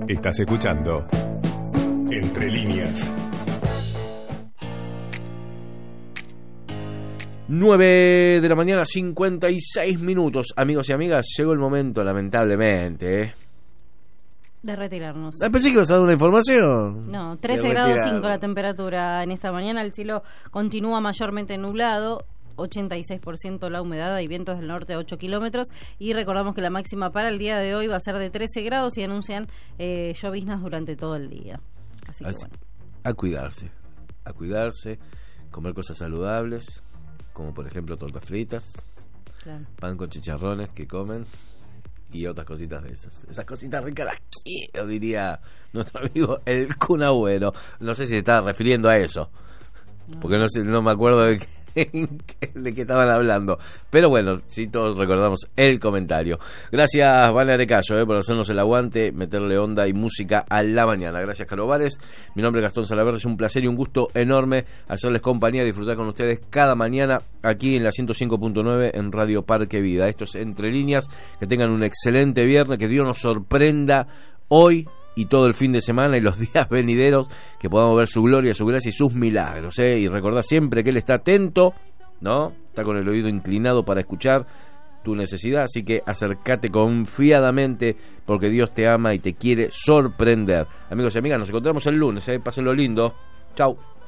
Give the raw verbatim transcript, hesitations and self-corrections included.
Estás escuchando Entre Líneas. nueve de la mañana, cincuenta y seis minutos. Amigos y amigas, llegó el momento, lamentablemente, ¿eh? de retirarnos. Ah, pensé que ibas a dar una información. No, trece grados cinco la temperatura en esta mañana. El cielo continúa mayormente nublado. ochenta y seis por ciento la humedad, hay vientos del norte a ocho kilómetros y recordamos que la máxima para el día de hoy va a ser de trece grados y anuncian eh, lloviznas durante todo el día. Así que Así, bueno. A cuidarse, a cuidarse, comer cosas saludables, como por ejemplo tortas fritas, Claro. pan con chicharrones que comen y otras cositas de esas. Esas cositas ricas las quiero, diría nuestro amigo el Kun Agüero. No sé si se está refiriendo a eso, No. porque no sé, no me acuerdo de qué, de qué estaban hablando, pero bueno, sí, todos recordamos el comentario. Gracias, Vane Arecayo, eh, por hacernos el aguante, meterle onda y música a la mañana. Gracias, Caro Vares. Mi nombre es Gastón Salaverde, es un placer y un gusto enorme hacerles compañía, disfrutar con ustedes cada mañana aquí en la ciento cinco punto nueve en Radio Parque Vida. Esto es Entre Líneas. Que tengan un excelente viernes, que Dios nos sorprenda hoy y todo el fin de semana y los días venideros, que podamos ver su gloria, su gracia y sus milagros, ¿eh? Y recordá siempre que Él está atento, ¿no? Está con el oído inclinado para escuchar tu necesidad, así que acércate confiadamente porque Dios te ama y te quiere sorprender. Amigos y amigas, nos encontramos el lunes, ¿eh? Pásenlo lindo. Chau.